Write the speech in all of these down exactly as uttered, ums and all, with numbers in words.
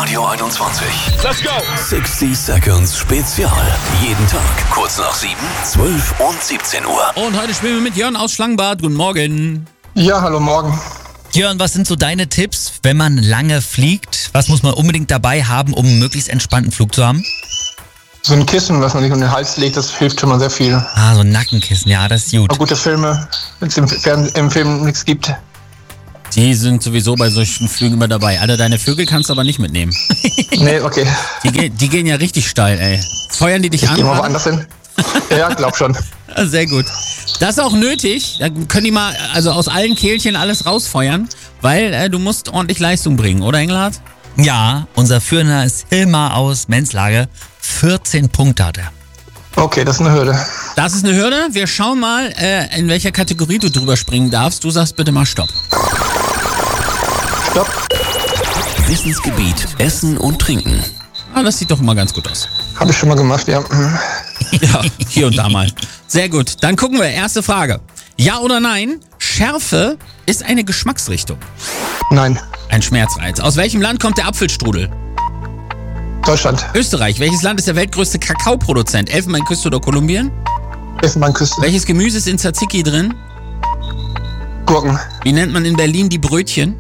Radio einundzwanzig. Let's go! sechzig Seconds Spezial. Jeden Tag kurz nach sieben, zwölf und siebzehn Uhr. Und heute spielen wir mit Jörn aus Schlangenbad. Guten Morgen. Ja, hallo, morgen. Jörn, was sind so deine Tipps, wenn man lange fliegt? Was muss man unbedingt dabei haben, um einen möglichst entspannten Flug zu haben? So ein Kissen, was man sich um den Hals legt, das hilft schon mal sehr viel. Ah, so ein Nackenkissen, ja, das ist gut. Auch gute Filme, wenn es im, Fern- im Film nichts gibt. Die sind sowieso bei solchen Flügen immer dabei. Alter, deine Vögel kannst du aber nicht mitnehmen. Nee, okay. Die, ge- die gehen ja richtig steil, ey. Feuern die dich Ich an? gehe mal Mann? woanders hin. Ja, glaub schon. Ja, sehr gut. Das ist auch nötig. Da können die mal also aus allen Kehlchen alles rausfeuern, weil äh, du musst ordentlich Leistung bringen, oder Engelhardt? Ja, unser Führender ist Hilmar aus Menzlage. vierzehn Punkte hat er. Okay, das ist eine Hürde. Das ist eine Hürde. Wir schauen mal, äh, in welcher Kategorie du drüber springen darfst. Du sagst bitte mal Stopp. Stopp. Wissensgebiet Essen und Trinken. Ah, das sieht doch immer ganz gut aus. Habe ich schon mal gemacht, ja. Mhm. Ja, hier und da mal. Sehr gut. Dann gucken wir. Erste Frage. Ja oder nein? Schärfe ist eine Geschmacksrichtung. Nein. Ein Schmerzreiz. Aus welchem Land kommt der Apfelstrudel? Deutschland. Österreich. Welches Land ist der weltgrößte Kakaoproduzent? Elfenbeinküste oder Kolumbien? Elfenbeinküste. Welches Gemüse ist in Tzatziki drin? Gurken. Wie nennt man in Berlin die Brötchen?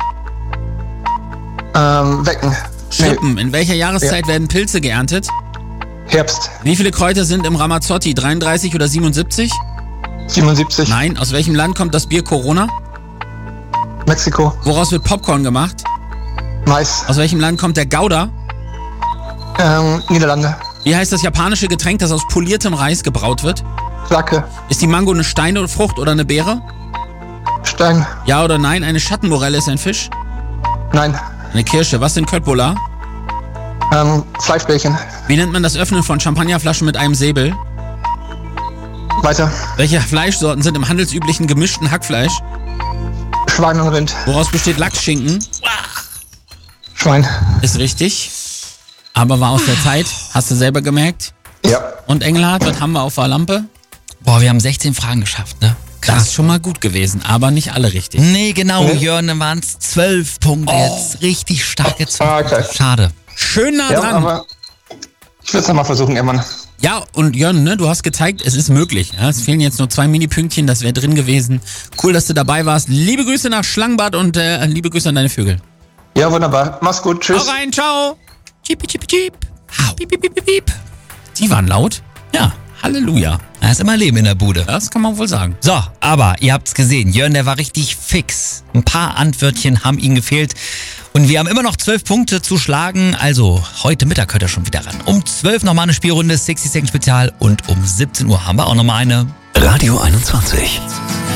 Ähm, Wecken. Schrippen. In welcher Jahreszeit Ja. werden Pilze geerntet? Herbst. Wie viele Kräuter sind im Ramazzotti? dreiunddreißig oder siebenundsiebzig? siebenundsiebzig. Nein. Aus welchem Land kommt das Bier Corona? Mexiko. Woraus wird Popcorn gemacht? Mais. Aus welchem Land kommt der Gouda? Ähm, Niederlande. Wie heißt das japanische Getränk, das aus poliertem Reis gebraut wird? Sake. Ist die Mango eine Steinfrucht oder eine Beere? Stein. Ja oder nein? Eine Schattenmorelle ist ein Fisch? Nein. Eine Kirsche. Was sind Köttbullar? Ähm, Fleischbällchen. Wie nennt man das Öffnen von Champagnerflaschen mit einem Säbel? Weiter. Welche Fleischsorten sind im handelsüblichen gemischten Hackfleisch? Schwein und Rind. Woraus besteht Lachsschinken? Schwein. Ist richtig. Aber war aus der Zeit. Hast du selber gemerkt? Ja. Und Engelhardt, was haben wir auf der Lampe? Boah, wir haben sechzehn Fragen geschafft, ne? Das ist schon mal gut gewesen, aber nicht alle richtig. Nee, genau, Nee. Jörn, dann waren es zwölf Punkte jetzt. Richtig stark jetzt. Ah, okay. Schade. Schön nah Ja, dran. aber ich will es nochmal versuchen, irgendwann. Ja, und Jörn, ne, du hast gezeigt, es ist möglich. Ja, es fehlen jetzt nur zwei Mini-Pünktchen, das wäre drin gewesen. Cool, dass du dabei warst. Liebe Grüße nach Schlangenbad und äh, liebe Grüße an deine Vögel. Ja, wunderbar. Mach's gut. Tschüss. Hau rein, ciao. Cheep, cheep, cheep. Piep, piep, piep, piep, piep. Die waren laut. Ja, Halleluja. Da ist immer Leben in der Bude. Das kann man wohl sagen. So, aber ihr habt's gesehen, Jörn, der war richtig fix. Ein paar Antwörtchen haben ihm gefehlt. Und wir haben immer noch zwölf Punkte zu schlagen. Also heute Mittag könnt ihr schon wieder ran. Um zwölf nochmal eine Spielrunde, sechzig Second Spezial. Und um siebzehn Uhr haben wir auch nochmal eine. Radio einundzwanzig.